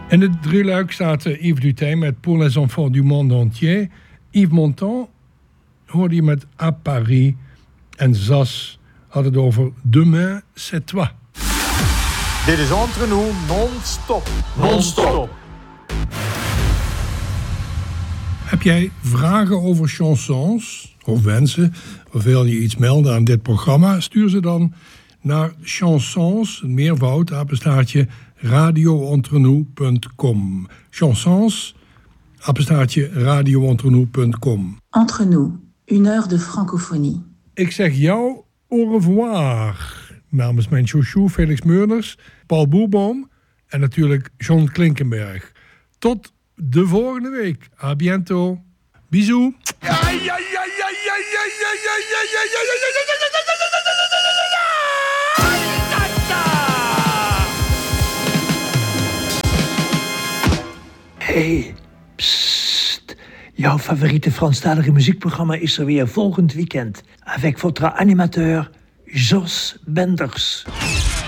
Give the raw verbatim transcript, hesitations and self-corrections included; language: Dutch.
In het drieluik staat uh, Yves Duteil met Pour les enfants du monde entier. Yves Montand hoorde je met À Paris. En Zas had het over Demain c'est toi. Dit is Entre nous, non-stop. Non-stop. Heb jij vragen over chansons of wensen? Of wil je iets melden aan dit programma? Stuur ze dan naar chansons, een meervoud, apenstaartje, radioentrenous punt com. Chansons, apenstaartje, radioentrenous punt com. Entre nous, une heure de francophonie. Ik zeg jou au revoir. Namens mijn chouchou Felix Meurders, Paul Boerboom en natuurlijk John Klinkenberg. Tot de volgende week. A bientôt. Bisous. Hey, psst. Jouw favoriete Franstalige muziekprogramma is er weer volgend weekend. Avec votre animateur Jos Benders.